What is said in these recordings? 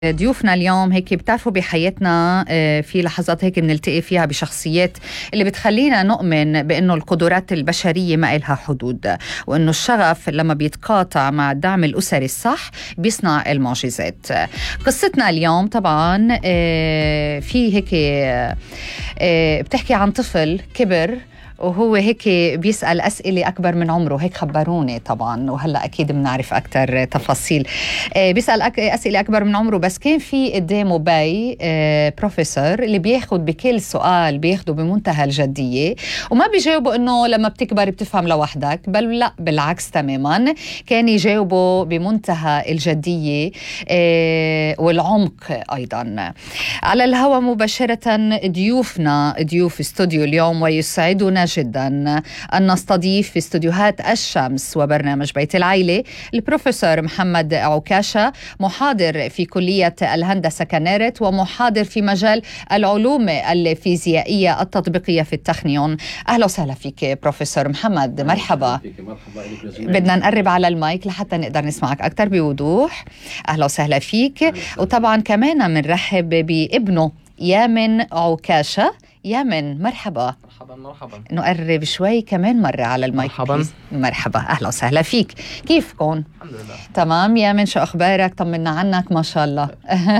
ضيوفنا اليوم هيك بتعرفوا بحياتنا في لحظات هيك بنلتقي فيها بشخصيات اللي بتخلينا نؤمن بأنه القدرات البشرية ما إلها حدود، وأنه الشغف لما بيتقاطع مع الدعم الأسري الصح بيصنع المعجزات. قصتنا اليوم طبعا في هيك بتحكي عن طفل كبر وهو هيك بيسأل أسئلة أكبر من عمره، هيك خبروني طبعا، وهلأ أكيد بنعرف أكتر تفاصيل. بيسأل أسئلة أكبر من عمره، بس كان في قدامه باي بروفيسور اللي بياخد بكل سؤال بياخده بمنتهى الجدية، وما بيجاوبه إنه لما بتكبر بتفهم لوحدك، بل لا بالعكس تماما، كان يجاوبه بمنتهى الجدية والعمق أيضا. على الهواء مباشرة ضيوفنا ضيوف استوديو اليوم، ويسعدنا جدا أن نستضيف في استوديوهات الشمس وبرنامج بيت العيلة البروفيسور محمد عكاشة، محاضر في كلية الهندسة كنارت ومحاضر في مجال العلوم الفيزيائية التطبيقية في التخنيون. أهلا وسهلا فيك بروفيسور محمد، مرحبا. بدنا نقرب على المايك لحتى نقدر نسمعك أكثر بوضوح. أهلا وسهلا فيك. وطبعا كمان منرحب بابنه يامن عكاشة. يامن مرحبا. مرحبا. نقرب شوي كمان مرة على المايك. مرحبا. أهلا وسهلا فيك. كيفكم؟ الحمد لله تمام. يامن شو أخبارك؟ طمنا عنك. ما شاء الله.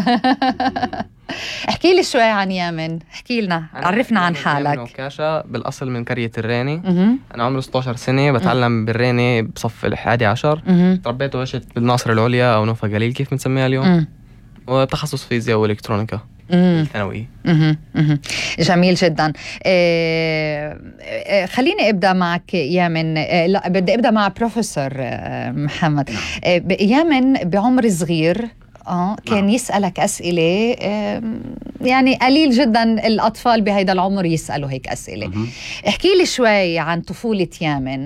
احكي لي شوي عن يامن، احكي لنا، عرفنا عن حالك. يامن عكاشة بالأصل من قرية الريني. أنا عمري 16 سنة، بتعلم بالريني بصف ال11. تربيت وعشت بالناصر العليا أو نوفا قليل كيف بنسميها اليوم، وتخصص فيزياء والكترونيكا ثانوي. جميل جدا. خليني ابدا معك يامن. لا، بدي ابدا مع بروفيسور محمد. يامن بعمر صغير كان يسألك أسئلة، يعني قليل جدا الأطفال بهيدا العمر يسألوا هيك أسئلة. احكي لي شوي عن طفولة يامن،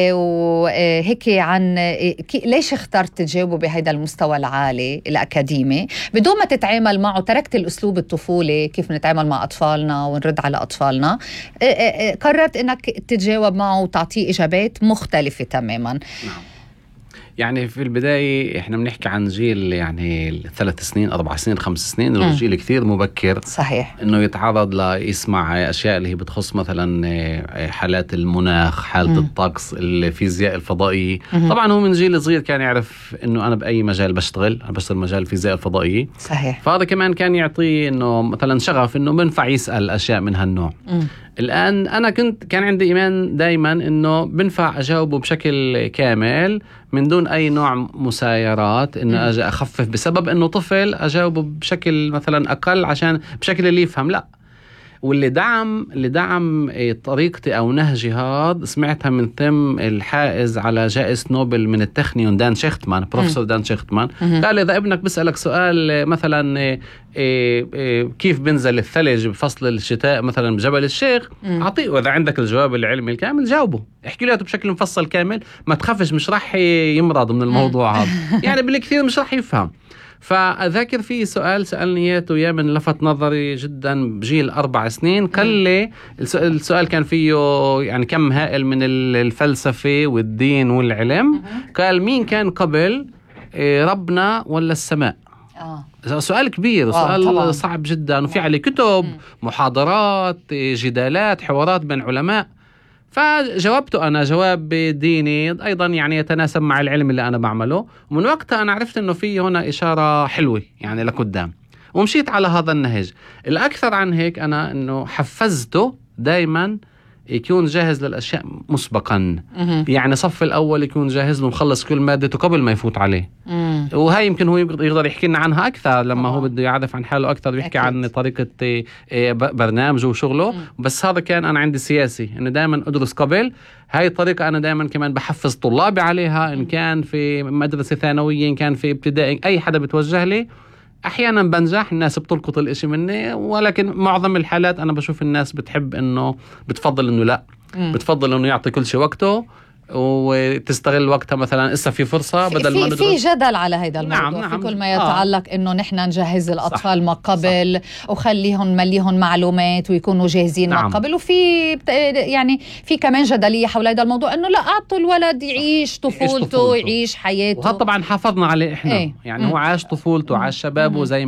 وهيك عن ليش اخترت تجاوبه بهيدا المستوى العالي الأكاديمي بدون ما تتعامل معه، تركت الأسلوب الطفولي كيف نتعامل مع أطفالنا ونرد على أطفالنا، قررت أنك تتجاوب معه وتعطيه إجابات مختلفة تماما. يعني في البداية احنا بنحكي عن جيل يعني 3 سنين 4 سنين 5 سنين، الجيل كثير مبكر. صحيح. انه يتعرض ليسمع اشياء اللي هي بتخص مثلا حالات المناخ، حالة الطقس، الفيزياء الفضائية. طبعا هو من جيل صغير كان يعرف انه انا باي مجال بشتغل، انا بشتغل مجال الفيزياء الفضائية. صحيح. فهذا كمان كان يعطيه انه مثلا شغف انه بنفع يسأل اشياء من هالنوع. الآن أنا كان عندي إيمان دايما إنه بنفع أجاوبه بشكل كامل من دون أي نوع مسايرات، إنه أجي أخفف بسبب إنه طفل أجاوبه بشكل مثلا أقل عشان بشكل اللي يفهم. لا، واللي دعم طريقتي أو نهجي هذا سمعتها من ثم الحائز على جائزة نوبل من التخنيون دان شيختمان، بروفيسور دان شيختمان. قال إذا ابنك بيسألك سؤال مثلا كيف بنزل الثلج بفصل الشتاء مثلا بجبل الشيخ، أعطيه، وإذا عندك الجواب العلمي الكامل جاوبه، احكي له بشكل مفصل كامل، ما تخافش، مش راح يمرض من الموضوع هذا. يعني بالكثير مش راح يفهم. فأذكر في سؤال سألني إياه يامن لفت نظري جدا بجيل 4 سنين. قال لي السؤال كان فيه يعني كم هائل من الفلسفة والدين والعلم. قال مين كان قبل، ربنا ولا السماء؟ سؤال كبير، سؤال طبعاً صعب جدا، وفي عليه كتب، محاضرات، جدالات، حوارات بين علماء. فجاوبته أنا جواب ديني أيضا يعني يتناسب مع العلم اللي أنا بعمله، ومن وقتها أنا عرفت أنه في هنا إشارة حلوة يعني لقدام، ومشيت على هذا النهج. الأكثر عن هيك أنا أنه حفزته دايما يكون جاهز للأشياء مسبقا. يعني صف الأول يكون جاهز له، مخلص كل مادته قبل ما يفوت عليه. وهي يمكن هو يقدر يحكي لنا عنها أكثر لما هو بده يعرف عن حاله أكثر، ويحكي عن طريقة برنامجه وشغله. بس هذا كان أنا عندي سياسي إنه دائما أدرس قبل. هاي الطريقة أنا دائما كمان بحفز طلابي عليها، إن كان في مدرسة ثانوية، إن كان في ابتدائي، أي حدا بتوجه لي. أحيانا بنجح، الناس بتلقط الإشي مني، ولكن معظم الحالات أنا بشوف الناس بتحب إنه بتفضل إنه لا، بتفضل إنه يعطي كل شيء وقته. وتستغل وقتها مثلا إسا في فرصة بدل ما في جدل على هذا الموضوع. نعم. في كل ما يتعلق إنه نحن نجهز الأطفال ما قبل وخليهم مليهم معلومات ويكونوا جاهزين ما قبل. وفي يعني في كمان جدلية حول هذا الموضوع إنه لا، أعطوا الولد يعيش طفولته يعيش حياته. وهذا طبعا حافظنا عليه إحنا. يعني هو عاش طفولته عاش شبابه زي